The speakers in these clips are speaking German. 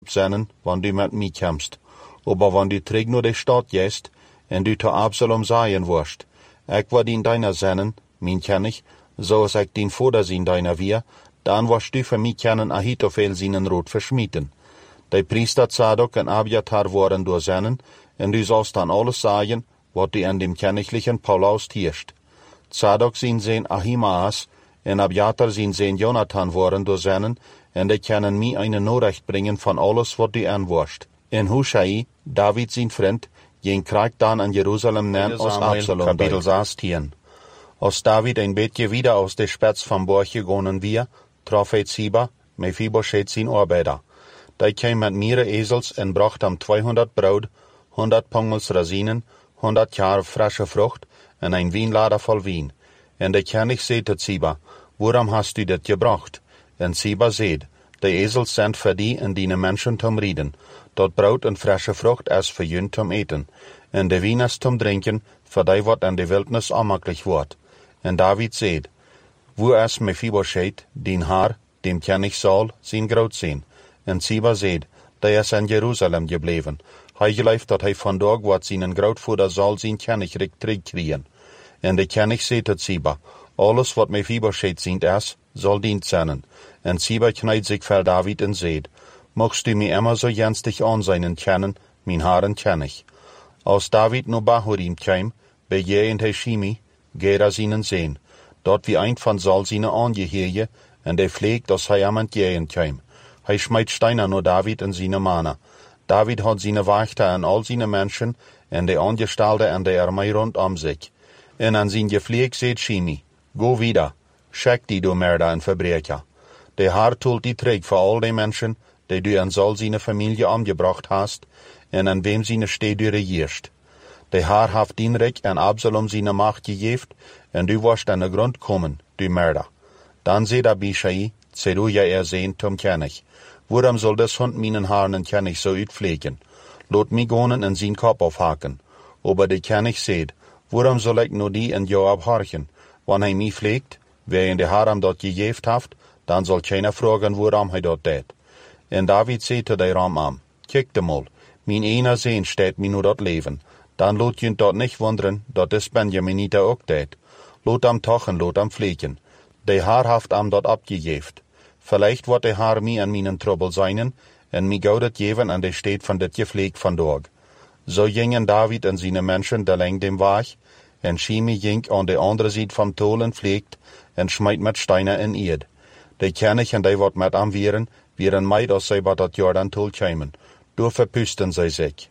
zijn, wanneer du met mij komst. Aber wanneer du terug naar de stad gehst, en du te Absalom sagen wirst, ik war dien deiner zijn, mijn kennig, zoals ik dien vader zijn deiner weer, dan wirst du für mich kennen Ahitophel seinen Rat verschmieden. Die Priester Zadok en Abiathar waren door seinen, en du sollst dann alles sagen, wat du an dem kenniglichen Paulus tierst. Zadok zijn Ahimaas, en Abiathar zijn Jonathan waren door seinen, en die können mij eine Nachricht bringen von alles wat du anwirst. En Hushai, David zijn vriend, ging Krieg dann an Jerusalem nemen aus Absalom. Kapitel 16. Als David ein beetje wieder aus der Spitz vom Borg gegangen wir, traf Ziba, Mephibosheth zijn Arbeiter. Die kwam met mehrere Esels en bracht hem 200 Brot, 100 Pongels Rosinen, 100 Jahre frische Frucht en ein Wienlader voll Wien. En de König zei tot Ziba, waarom hast du dit gebracht? En Ziba zei, de Esels zijn voor die en die Menschen zum Rieden. Dat Brot en frische Frucht is voor jun zum Eten. En de Wien is zum Drinken, voor die wat in de Wildnis onmogelijk wordt. En David zei, wo is Mephibosheth, dien haar, dem König Saul, zijn groot zijn? En Ziba zei, die is in Jeruzalem gebleven. Hij gelooft dat hij vandaag wat zijn grootvader Saul zijn König terugkriegen. En de König zei tot Ziba, alles wat Mephibosheth zijn is, zal dient zijn. En Ziba knijt zich voor David en zei, mochtst du mij immer so jenstig aanzien kennen, mijn haren König. Als David naar Bahurim kwam, bejegend hij Shimi, Gera seinen Sehn. Dort wie ein von Saul seine Angehörige, en der pflegt, dass hij am entgegen kwam. Hij schmeidt Steiner nur David en seine Männer. David hat seine Wächter en all seine Menschen, en de Angestellte en de Armee rundum sich. En an sein Gepfleg seht Shimi, go wieder, schick die du Mörder en Verbrecher. Der Herr tut die Träg für all die Menschen, die du an Saul seine Familie umgebracht hast, en an wem seine Städte du regierst. Der Herr hat Dienrich en Absalom seine Macht gegeben, en du wirst an den Grund kommen, du Mörder. Dann seht Abishai, Zeruja sehen zum König. Warum soll das Hund meinen Haaren en König so uitpflegen? Lot mich gonen en sein Kopf aufhaken. Aber der König seht, warum soll ich nur die en Joab horchen? Wann hij mich pflegt, wer in der Haaren dort gegeben hat, dann soll keiner fragen, warum hij dort tät. En David seht der Ram kijk de mal, mein einer Sehn steht mir nur dort leben. Dann lot jünt dort nicht wundern, dat is Benjaminiter ook tät. Lot am Tochen, lot am Pflegen. Der Herr haft am dort abgegeben. Vielleicht wird der Herr mir an meinen Trouble seinen, en mi gaudet geven an der Städt von dit Gepfleg von dort. So gingen David en seine Menschen der Läng dem Weg, en Shimi ging an der andere Seite vom Tolen pflegt, en schmeit mit Steiner in Erd. Der König en die wat mit am wieren meid aus sie bat dat Jordan Tol kämen. Durch verpüsten sie sich.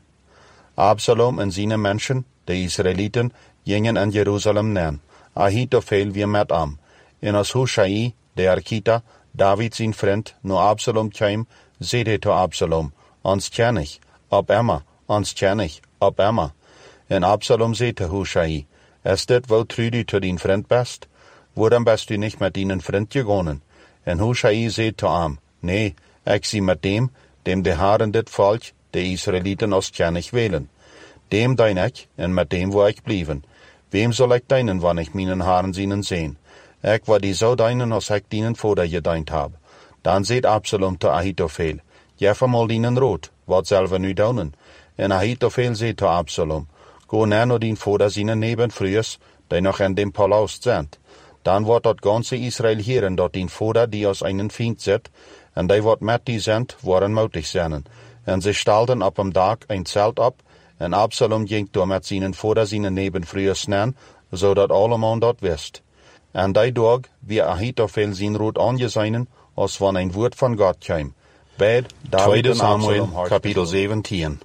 Absalom en seine Menschen, die Israeliten, gingen in Jerusalem nähen. Ahitophel wie mit am. En als Hushai, der Arkita, David sein Freund, nur Absalom kam, seht to Absalom, ons König, ob Emma, ons König, ob Emma. En Absalom seht Hushai, ist dit wo du zu din Freund bist? Warum bist du nicht mit deinen Freund gegangen? En Hushai seht to am, nee, ich sie mit dem der Herren dit Volk, die Israeliten als König wählen. Dem dein ich, en mit dem wo ich blieben. Wem soll ich deinen, wann ich meinen Haaren seinen sehen? Ich war die so deinen, als ich deinen Vater gedeint hab. Dann seht Absalom zu Ahitophel, geef mal deinen Rot, wat selber nu daunen. En Ahitophel seht zu Absalom, go näher nur den Vater seinen Nebenfrühs, die noch in dem Palast sind. Dann wird dort ganze Israel hören, dort den Vater, die aus einen Feind sind, en die wat mit die sind, waren mutig sein. En sie stellten ab am Tag ein Zelt ab, en Absalom ging door mit seinen Vater seinen Nebenfrühs nähen, so dat allemal dort wisst. En die Tag, wie Ahitophel sein Rot angesehen, als wann ein Wort von Gott kam. Beid, 2. Samuel, Kapitel 17.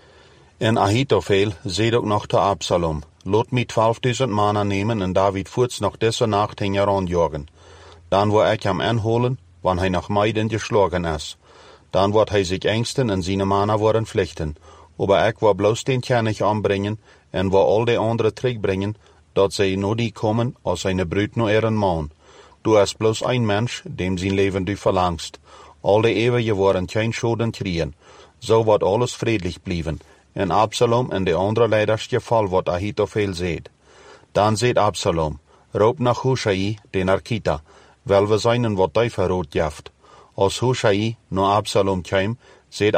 En Ahitophel seht ook noch zu Absalom, lot mich 12.000 Männer nehmen en David voets noch diese Nacht heranjagen. Dann wo ich am anholen, wann hij nach Meiden geschlagen ist. Dann wird hij sich ängsten en seine Männer worden vluchten. Aber ich war bloß den König anbringen en wo all die anderen terugbringen, dat zij nur die kommen als eine Brut nur ihren Mann. Du hast bloß ein Mensch, dem sein Leben du verlangst. All die Ewige waren kein Schaden kriegen. So wird alles friedlich blieben. En Absalom en de andere Leiders gefall wat Ahitophel seht. Dann seht Absalom, roep nach Hushai, den Arkita, wel we seinen wat die verroot jaft. Als Hushai nur Absalom kwam, seht